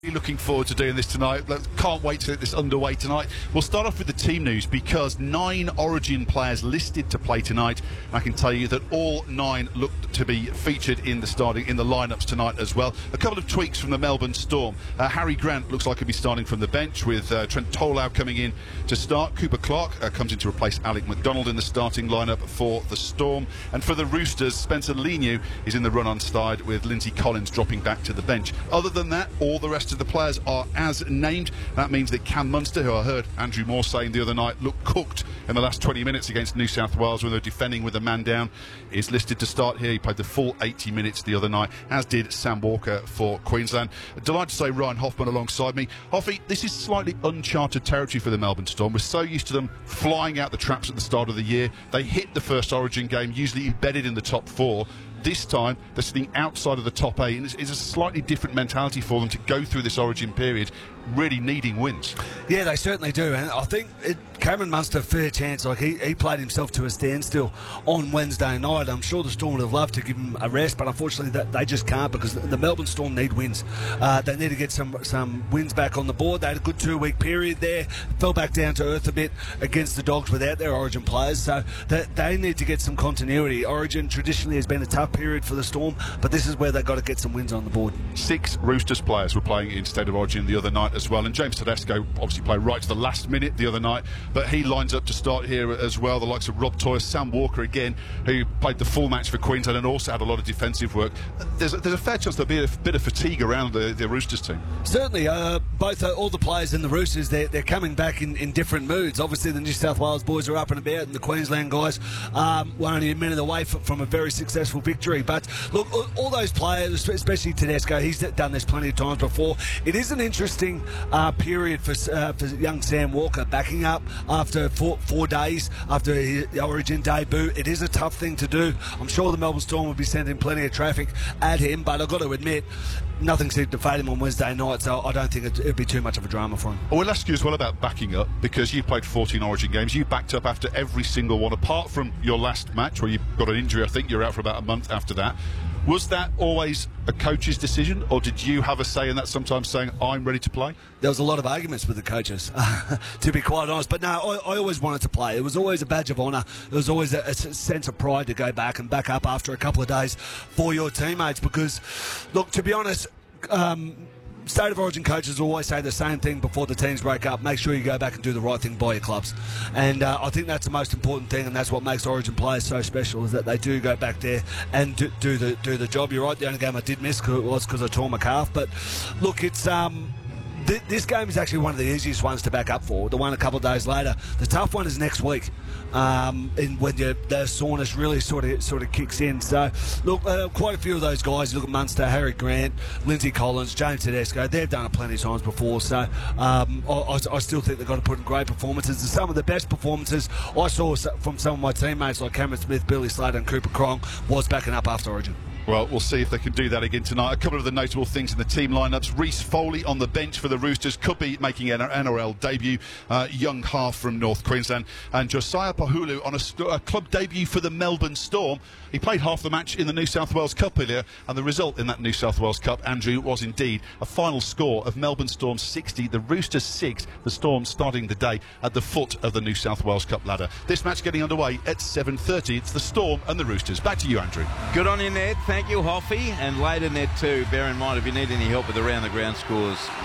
Looking forward to doing this tonight. Can't wait to get this underway tonight. We'll start off with the team news because 9 Origin players listed to play tonight. I can tell you that all 9 look to be featured in the lineups tonight as well. A couple of tweaks from the Melbourne Storm. Harry Grant looks like he'll be starting from the bench with Trent Tolau coming in to start. Cooper Clark comes in to replace Alec McDonald in the starting lineup for the Storm. And for the Roosters, Spencer Leniu is in the run-on side with Lindsay Collins dropping back to the bench. Other than that, all the rest of the players are as named. That means that Cam Munster, who I heard Andrew Moore saying the other night looked cooked in the last 20 minutes against New South Wales when they were defending with a man down, is listed to start here. He played the full 80 minutes the other night, as did Sam Walker for Queensland. Delighted to say Ryan Hoffman alongside me. Hoffy, this is slightly uncharted territory for the Melbourne Storm. We're so used to them flying out the traps at the start of the year. They hit the first Origin game, usually embedded in the top 4. This time, they're sitting outside of the top 8, and it's a slightly different mentality for them to go through this Origin period, really needing wins. Yeah, they certainly do, and I think Cameron Munster, fair chance. Like he played himself to a standstill on Wednesday night. I'm sure the Storm would have loved to give him a rest, but unfortunately they just can't because the Melbourne Storm need wins. They need to get some wins back on the board. They had a good 2-week period there, fell back down to earth a bit against the Dogs without their Origin players, so they need to get some continuity. Origin traditionally has been a tough period for the Storm, but this is where they've got to get some wins on the board. 6 Roosters players were playing instead of Origin the other night as well, and James Tedesco obviously played right to the last minute the other night, but he lines up to start here as well. The likes of Rob Toyer, Sam Walker again, who played the full match for Queensland and also had a lot of defensive work. There's a fair chance there'll be a bit of fatigue around the Roosters team. Certainly, all the players in the Roosters, they're coming back in different moods. Obviously the New South Wales boys are up and about, and the Queensland guys were only a minute away from a very successful victory. But look, all those players, especially Tedesco, he's done this plenty of times before. It is an interesting period for young Sam Walker, backing up after four days after his Origin debut. It is a tough thing to do. I'm sure the Melbourne Storm will be sending plenty of traffic at him, but I've got to admit, nothing seemed to fade him on Wednesday night, so I don't think it'd be too much of a drama for him. We'll ask you as well about backing up, because you played 14 Origin games. You backed up after every single one, apart from your last match where you got an injury. I think you're out for about a month after that. Was that always a coach's decision, or did you have a say in that, sometimes saying, I'm ready to play? There was a lot of arguments with the coaches, to be quite honest. But no, I always wanted to play. It was always a badge of honour. There was always a sense of pride to go back and back up after a couple of days for your teammates. Because, look, to be honest, State of Origin coaches always say the same thing before the teams break up: make sure you go back and do the right thing by your clubs. And I think that's the most important thing, and that's what makes Origin players so special, is that they do go back there and do the job. You're right, the only game I did miss was because I tore my calf. But look, it's this game is actually one of the easiest ones to back up for. The one a couple of days later. The tough one is next week, when the soreness really sort of kicks in. So, look, quite a few of those guys. Look at Munster, Harry Grant, Lindsay Collins, James Tedesco. They've done it plenty of times before. So, I still think they've got to put in great performances. And some of the best performances I saw from some of my teammates like Cameron Smith, Billy Slater, and Cooper Cronk was backing up after Origin. Well, we'll see if they can do that again tonight. A couple of the notable things in the team lineups: Reece Foley on the bench for the Roosters, could be making an NRL debut, young half from North Queensland, and Josiah Pahulu on a club debut for the Melbourne Storm. He played half the match in the New South Wales Cup earlier, and the result in that New South Wales Cup, Andrew, was indeed a final score of Melbourne Storm 60, the Roosters 6, the Storm starting the day at the foot of the New South Wales Cup ladder. This match getting underway at 7:30. It's the Storm and the Roosters. Back to you, Andrew. Good on you, Ned. Thank you, Hoffy. And later, Ned, too. Bear in mind, if you need any help with the round-the-ground scores,